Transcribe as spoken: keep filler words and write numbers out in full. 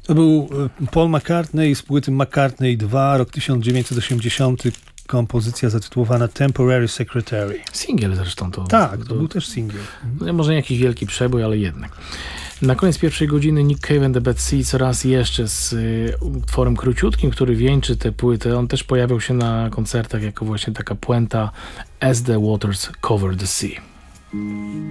To był Paul McCartney z płyty McCartney dwa, rok tysiąc dziewięćset osiemdziesiąty, kompozycja zatytułowana Temporary Secretary. Singiel zresztą to. Tak, to, to był też singiel. No, może nie jakiś wielki przebój, ale jednak. Na koniec pierwszej godziny Nick Cave and the Bad Seeds raz jeszcze z y, utworem króciutkim, który wieńczy tę płytę. On też pojawiał się na koncertach jako właśnie taka puenta As the Waters Cover the Sea.